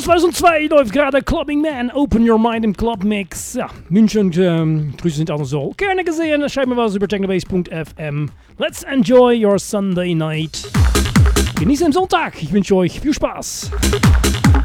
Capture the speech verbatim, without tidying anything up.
zweitausendzwei läuft gerade Clubbing Man, Open Your Mind im Clubmix. Ja, München und ähm, Grüße sind also so. Gerne gesehen, schreibt mir was über technobase punkt f m. Let's enjoy your Sunday night. Genießt den Sonntag. Ich wünsche euch viel Spaß.